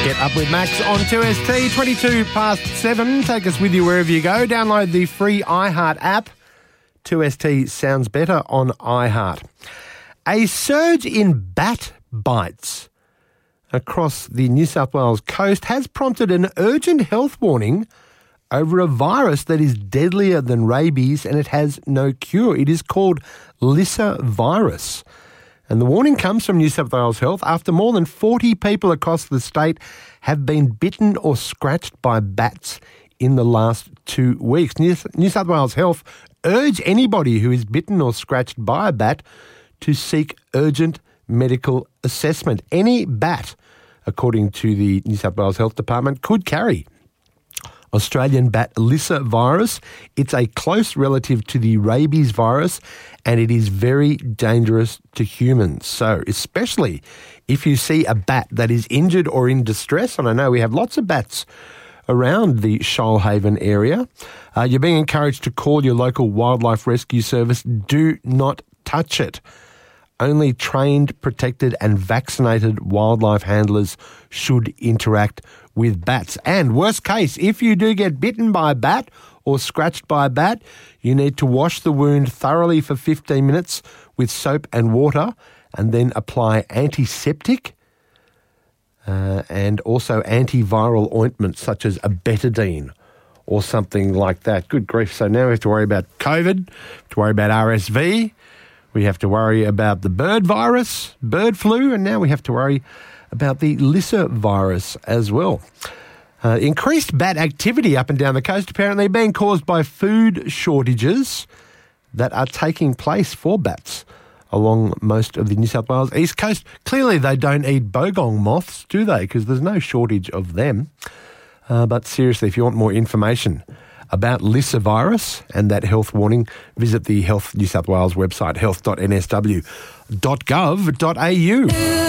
Get Up with Max on 2ST, 22 past 7. Take us with you wherever you go. Download the free iHeart app. 2ST sounds better on iHeart. A surge in bat bites across the New South Wales coast has prompted an urgent health warning over a virus that is deadlier than rabies and it has no cure. It is called Lissa virus. And the warning comes from New South Wales Health after more than 40 people across the state have been bitten or scratched by bats in the last 2 weeks. New South Wales Health urge anybody who is bitten or scratched by a bat to seek urgent medical assessment. Any bat, according to the New South Wales Health Department, could carry Australian bat Lissa virus. It's a close relative to the rabies virus and it is very dangerous to humans. So especially if you see a bat that is injured or in distress, and I know we have lots of bats around the Shoalhaven area, you're being encouraged to call your local wildlife rescue service. Do not touch it. Only trained, protected and vaccinated wildlife handlers should interact with bats. And worst case, if you do get bitten by a bat or scratched by a bat, you need to wash the wound thoroughly for 15 minutes with soap and water and then apply antiseptic and also antiviral ointment such as a betadine or something like that. Good grief. So now we have to worry about COVID, to worry about RSV. We have to worry about the bird virus, bird flu, and now we have to worry about the Lissa virus as well. Increased bat activity up and down the coast apparently being caused by food shortages that are taking place for bats along most of the New South Wales east coast. Clearly they don't eat bogong moths, do they? Because there's no shortage of them. But seriously, if you want more information about Lissa virus and that health warning, visit the Health New South Wales website, health.nsw.gov.au.